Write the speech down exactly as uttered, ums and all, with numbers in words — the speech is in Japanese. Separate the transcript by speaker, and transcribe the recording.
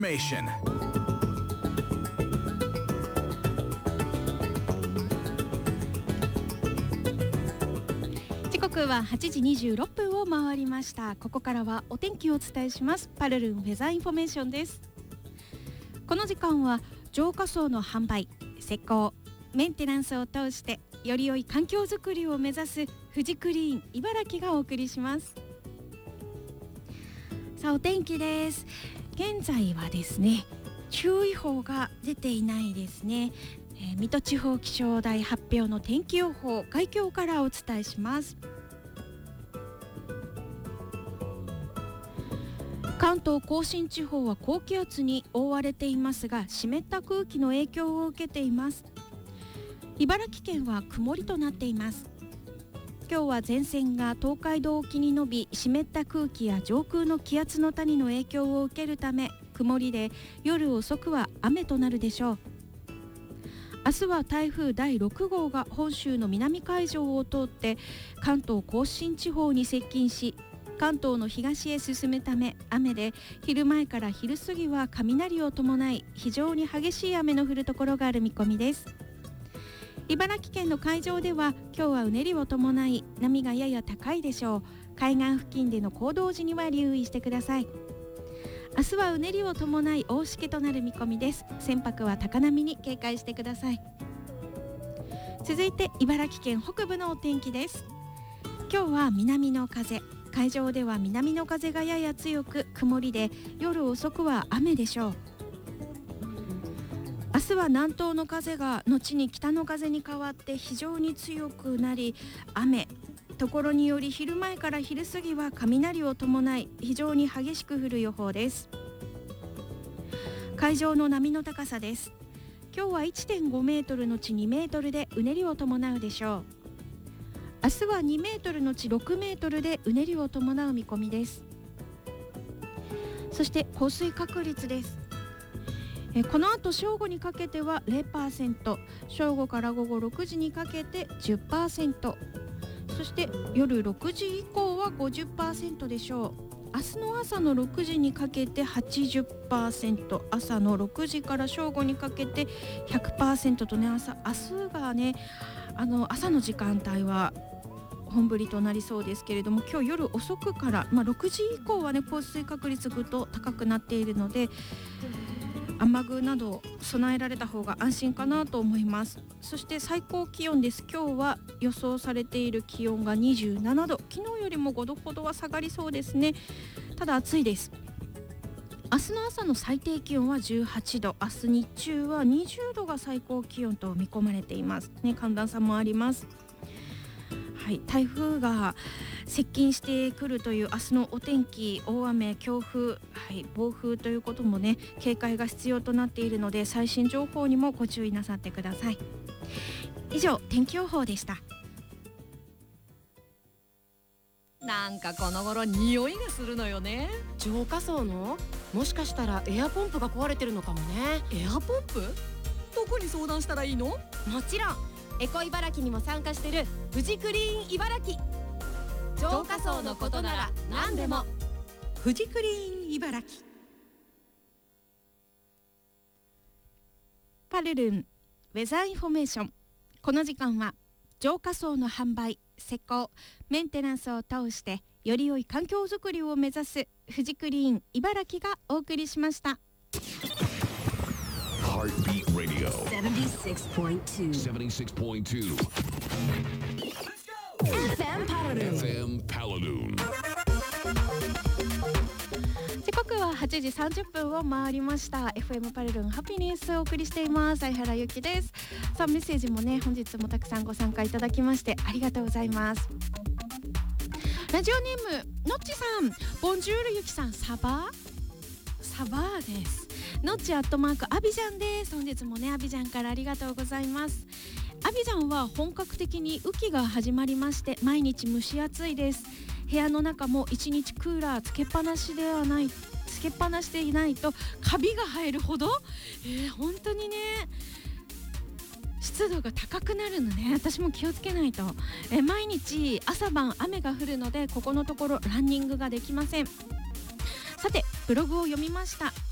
Speaker 1: Information.
Speaker 2: 時刻ははちじにじゅうろっぷんを回りました。ここからはお天気をお伝えします。パルルンウェザーインフォメーションです。この時間は浄化槽の販売、施工、メンテナンスを通してより良い環境づくりを目指すフジクリーン茨城がお送りします。さあお天気です。現在はですね、注意報が出ていないですね。えー、水戸地方気象台発表の天気予報、概況からお伝えします。関東甲信地方は高気圧に覆われていますが、湿った空気の影響を受けています。茨城県は曇りとなっています。今日は前線が東海道沖に延び、湿った空気や上空の気圧の谷の影響を受けるため、曇りで夜遅くは雨となるでしょう。明日は台風だいろくごうが本州の南海上を通って関東甲信地方に接近し、関東の東へ進むため雨で、昼前から昼過ぎは雷を伴い非常に激しい雨の降るところがある見込みです。茨城県の海上では今日はうねりを伴い波がやや高いでしょう。海岸付近での行動時には留意してください。明日はうねりを伴い大しけとなる見込みです。船舶は高波に警戒してください。続いて茨城県北部のお天気です。今日は南の風、海上では南の風がやや強く曇りで、夜遅くは雨でしょう。明日は南東の風が後に北の風に変わって非常に強くなり、雨、ところにより昼前から昼過ぎは雷を伴い非常に激しく降る予報です。海上の波の高さです。今日は いってんごメートルのちにメートルでうねりを伴うでしょう。明日はにメートルのちろくメートルでうねりを伴う見込みです。そして降水確率です。えこの後正午にかけては ゼロパーセント、 正午から午後ろくじにかけて じゅっパーセント、 そして夜ろくじ以降は ごじゅっパーセント でしょう。明日の朝のろくじにかけて はちじゅっパーセント、 朝のろくじから正午にかけて ひゃくパーセント とね、朝明日がね、あの朝の時間帯は本降りとなりそうですけれども、今日夜遅くから、まあ、ろくじ以降はね降水確率ぐっと高くなっているので、雨具など備えられた方が安心かなと思います。そして最高気温です。今日は予想されている気温がにじゅうななど、昨日よりもごどほどは下がりそうですね。ただ暑いです。明日の朝の最低気温はじゅうはちど、明日日中はにじゅうどが最高気温と見込まれていますね。寒暖差もあります。はい、台風が接近してくるという明日のお天気、大雨、強風、はい、暴風ということもね、警戒が必要となっているので、最新情報にもご注意なさってください。以上、天気予報でした。
Speaker 3: なんかこの頃匂いがするのよね。
Speaker 4: 浄化槽の、もしかしたらエアポンプが壊れてるのかもね。
Speaker 3: エアポンプ？どこに相談したらいいの？
Speaker 4: もちろんエコ茨城にも参加してるフジクリーン茨城。浄化槽のことなら何でも
Speaker 5: フジクリーン茨城。
Speaker 2: パルルンウェザーインフォメーション。この時間は浄化槽の販売、施工、メンテナンスを通してより良い環境づくりを目指すフジクリーン茨城がお送りしました。
Speaker 1: Heartbeat Radio
Speaker 5: セブンティシックスポイントツー
Speaker 1: セブンティシックスポイントツー
Speaker 5: エフエム パラルン
Speaker 1: エフエム パラルン。
Speaker 2: 時刻ははちじさんじゅっぷんを回りました。 エフエム パルルンハピネスをお送りしています。相原由紀です。さあメッセージもね、本日もたくさんご参加いただきましてありがとうございます。ラジオネームのっちさん、ボンジュールゆきさん、サバサバーです。のっちアットマークアビジャンです。本日もねアビジャンからありがとうございます。アビジャンは本格的に雨季が始まりまして、毎日蒸し暑いです。部屋の中も一日クーラーつけっぱなしではないつけっぱなしでいないとカビが生えるほど、えー、本当にね湿度が高くなるのね。私も気をつけないと。えー、毎日朝晩雨が降るので、ここのところランニングができません。さてブログを読みました。